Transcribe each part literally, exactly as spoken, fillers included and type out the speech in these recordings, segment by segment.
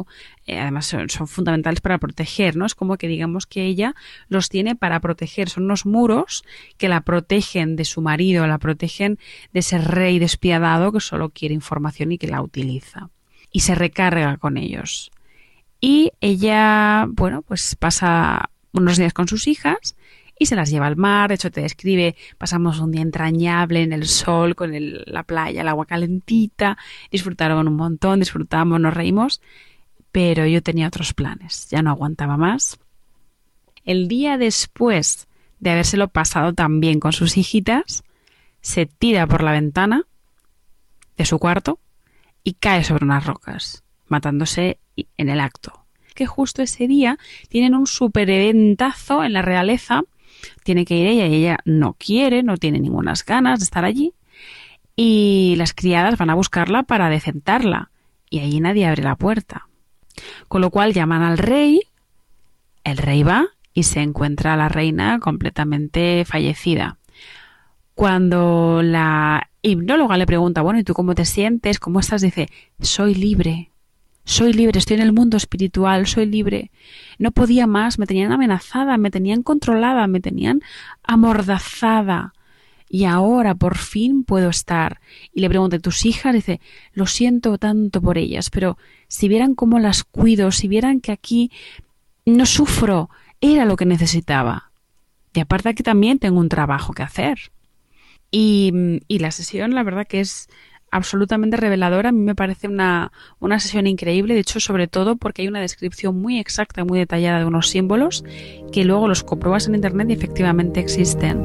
eh, además son, son fundamentales para proteger, ¿no? Es como que digamos que ella los tiene para proteger, son unos muros que la protegen de su marido, la protegen de ese rey despiadado que solo quiere información y que la utiliza. Y se recarga con ellos. Y ella, bueno, pues pasa unos días con sus hijas y se las lleva al mar. De hecho, te describe, pasamos un día entrañable en el sol, con el, la playa, el agua calentita, disfrutaron un montón, disfrutamos, nos reímos, pero yo tenía otros planes, ya no aguantaba más. El día después de habérselo pasado tan bien con sus hijitas, se tira por la ventana de su cuarto y cae sobre unas rocas, matándose en el acto. Que justo ese día tienen un super eventazo en la realeza, tiene que ir ella y ella no quiere, no tiene ninguna ganas de estar allí, y las criadas van a buscarla para decentarla, y allí nadie abre la puerta. Con lo cual llaman al rey, el rey va y se encuentra a la reina completamente fallecida. Cuando la hipnóloga le pregunta, bueno, ¿y tú cómo te sientes? ¿Cómo estás? Dice, soy libre. Soy libre, estoy en el mundo espiritual, soy libre. No podía más, me tenían amenazada, me tenían controlada, me tenían amordazada. Y ahora por fin puedo estar. Y le pregunté, ¿tus hijas? Dice, lo siento tanto por ellas, pero si vieran cómo las cuido, si vieran que aquí no sufro, era lo que necesitaba. Y aparte que también tengo un trabajo que hacer. Y, y la sesión, la verdad que es absolutamente reveladora. A mí me parece una, una sesión increíble, de hecho, sobre todo porque hay una descripción muy exacta, muy detallada de unos símbolos que luego los compruebas en internet y efectivamente existen.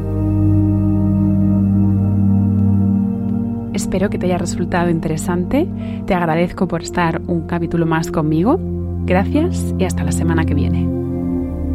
Espero que te haya resultado interesante. Te agradezco por estar un capítulo más conmigo. Gracias y hasta la semana que viene.